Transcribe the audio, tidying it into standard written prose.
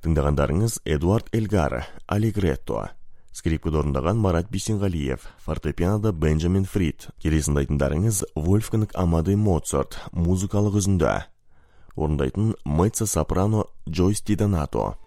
Тыңдағандарыңыз Эдуард Элгар, Аллегретто. Скрипкада орындаған Марат Бисенғалиев, фортепианода Бенджамин Фрид. Келесін айтындарыңыз Вольфганг Амадей Моцарт, музыкалық үзінді. Орындайтын меццо-сопрано Джойс Ди Донато.